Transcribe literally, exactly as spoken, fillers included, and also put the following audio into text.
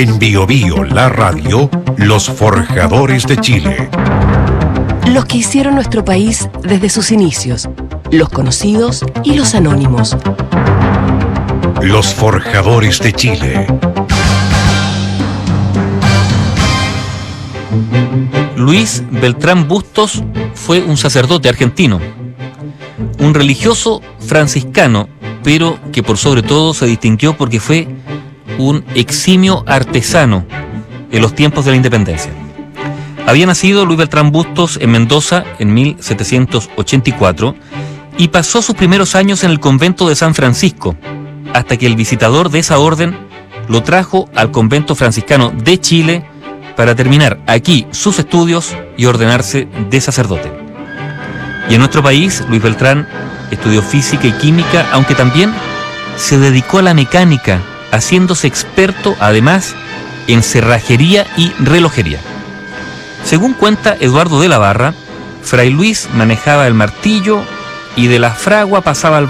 En Bio Bio, la radio, los forjadores de Chile. Los que hicieron nuestro país desde sus inicios, los conocidos y los anónimos. Los forjadores de Chile. Luis Beltrán Bustos fue un sacerdote argentino, un religioso franciscano, pero que por sobre todo se distinguió porque fue un eximio artesano en los tiempos de la independencia. Había nacido Luis Beltrán Bustos en Mendoza en mil setecientos ochenta y cuatro y pasó sus primeros años en el convento de San Francisco, hasta que el visitador de esa orden lo trajo al convento franciscano de Chile para terminar aquí sus estudios y ordenarse de sacerdote. Y en nuestro país, Luis Beltrán estudió física y química, aunque también se dedicó a la mecánica, haciéndose experto además en cerrajería y relojería. Según cuenta Eduardo de la Barra, Fray Luis manejaba el martillo y de la fragua pasaba al